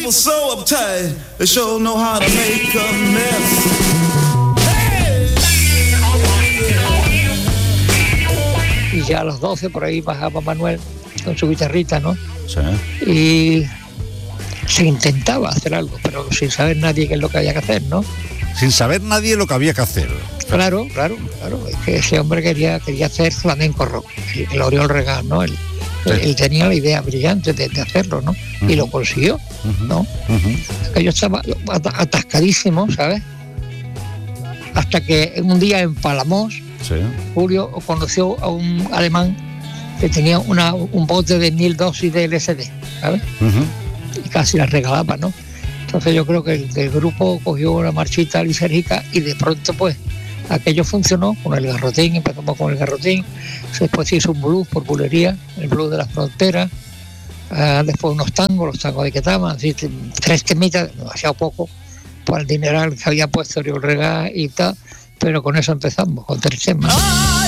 people so uptight, they sure know how to make a mess. Y ya a las 12 por ahí bajaba Manuel con su guitarrita, ¿no? Sí. Y se intentaba hacer algo, pero sin saber nadie qué es lo que había que hacer, ¿no? Sin saber nadie lo que había que hacer. Claro. Es que ese hombre quería hacer flamenco rock, el Oriol Regán, ¿no? Él tenía la idea brillante de hacerlo, ¿no? Y lo consiguió, ¿no? Que yo estaba atascadísimo, ¿sabes? Hasta que un día en Palamos, Julio conoció a un alemán que tenía un bote de 1000 dosis de LSD, ¿sabes? Y casi la regalaba, ¿no? Entonces yo creo que el grupo cogió una marchita lisérgica y de pronto pues aquello funcionó con el garrotín, empezamos con el garrotín, después se hizo un blues por bulería, el blues de la frontera, después los tangos de Quetama, así 3 temitas, demasiado poco, por el dineral que había puesto Oriol Regá y tal, pero con eso empezamos, con 3 temas.